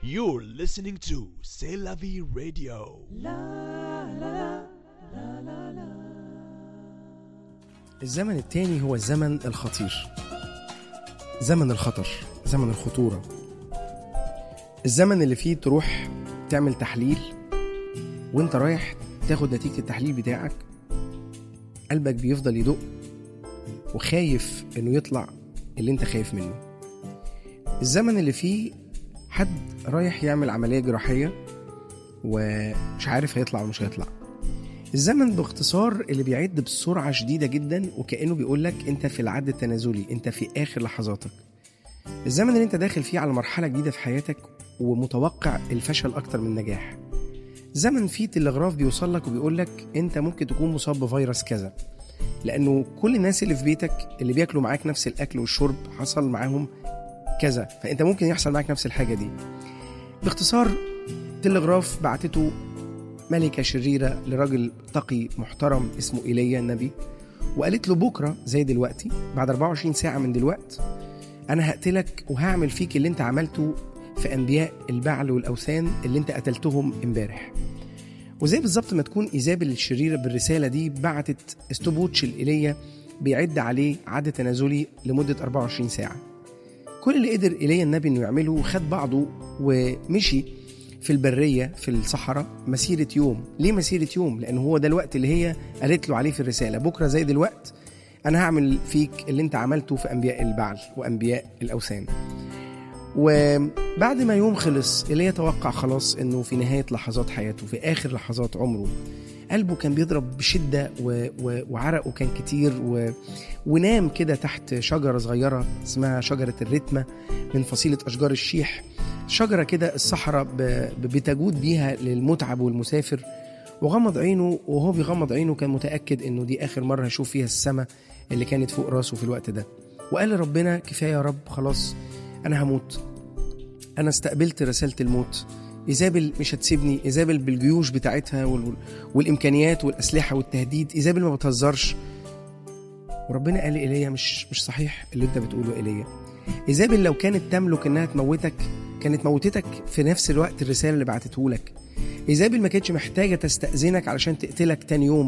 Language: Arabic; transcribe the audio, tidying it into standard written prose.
You're listening to C'est la vie radio. الزمن التاني هو الزمن الخطير، زمن الخطر، زمن الخطورة، الزمن اللي فيه تروح تعمل تحليل وانت رايح تاخد نتيجة التحليل بتاعك قلبك بيفضل يدق وخايف انه يطلع اللي انت خايف منه. الزمن اللي فيه حد رايح يعمل عملية جراحية ومش عارف هيطلع ومش هيطلع. الزمن باختصار اللي بيعد بسرعة شديدة جدا وكأنه بيقولك انت في العد التنازلي، انت في آخر لحظاتك. الزمن اللي انت داخل فيه على مرحلة جديدة في حياتك ومتوقع الفشل أكتر من النجاح. زمن فيه تلغراف بيوصلك وبيقولك انت ممكن تكون مصاب بفيروس كذا، لأنه كل الناس اللي في بيتك اللي بياكلوا معاك نفس الأكل والشرب حصل معاهم كذا، فانت ممكن يحصل معاك نفس الحاجة دي. باختصار تلغراف بعتته ملكة شريرة لراجل تقي محترم اسمه إيليا النبي، وقالت له بكرة زي دلوقتي بعد 24 ساعة من دلوقت أنا هقتلك وهعمل فيك اللي انت عملته في أنبياء البعل والأوثان اللي انت قتلتهم امبارح. وزي بالظبط ما تكون إيزابل الشريرة بالرسالة دي بعتت استبوتش الإيليا بيعد عليه عد تنازلي لمدة 24 ساعة. كل اللي قدر إيليا النبي انه يعمله خد بعضه ومشي في البرية في الصحراء مسيرة يوم. ليه مسيرة يوم؟ لأنه هو ده الوقت اللي هي قالت له عليه في الرسالة، بكرة زي دلوقت أنا هعمل فيك اللي انت عملته في أنبياء البعل وأنبياء الأوثان. وبعد ما يوم خلص اللي يتوقع خلاص انه في نهاية لحظات حياته، في آخر لحظات عمره، قلبه كان بيضرب بشدة وعرقه كان كتير ونام كده تحت شجرة صغيرة اسمها شجرة الرتمة من فصيلة أشجار الشيح، شجرة كده الصحراء بتجود بيها للمتعب والمسافر. وغمض عينه، وهو بيغمض عينه كان متأكد انه دي آخر مرة هشوف فيها السماء اللي كانت فوق راسه في الوقت ده. وقال لربنا كفاية يا رب، خلاص أنا هموت، أنا استقبلت رسالة الموت. إيزابل مش هتسيبني، إيزابل بالجيوش بتاعتها والإمكانيات والأسلحة والتهديد، إيزابل ما بتهزرش. وربنا قال إيليا مش صحيح اللي انت بتقوله إيليا. إيزابل لو كانت تملك إنها تموتك كانت موتتك في نفس الوقت الرسالة اللي بعتته لك. إيزابل ما كانتش محتاجة تستأذنك علشان تقتلك تاني يوم